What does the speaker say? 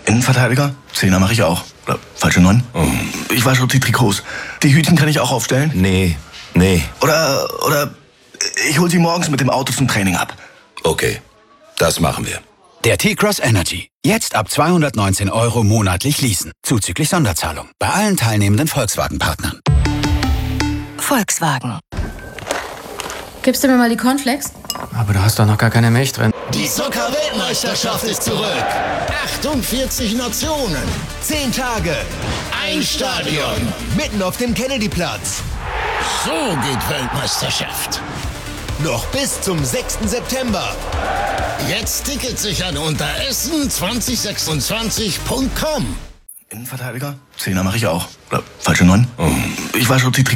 Innenverteidiger? 10er mache ich auch. Oder falsche 9. Ich wasche auch die Trikots. Die Hütchen kann ich auch aufstellen? Nee. Oder ich hol sie morgens mit dem Auto zum Training ab. Okay, das machen wir. Der T-Cross Energy. Jetzt ab 219 € monatlich leasen. Zuzüglich Sonderzahlung. Bei allen teilnehmenden Volkswagen-Partnern. Volkswagen. Gibst du mir mal die Cornflakes? Aber da hast doch noch gar keine Milch drin. Die Zucker-Weltmeisterschaft ist zurück. 48 Nationen, 10 Tage, ein Stadion, mitten auf dem Kennedyplatz. So geht Weltmeisterschaft. Noch bis zum 6. September. Jetzt Tickets sichern unter essen2026.com. Innenverteidiger? 10er mache ich auch. Oder falsche 9. Ich wasche auch die Trikots.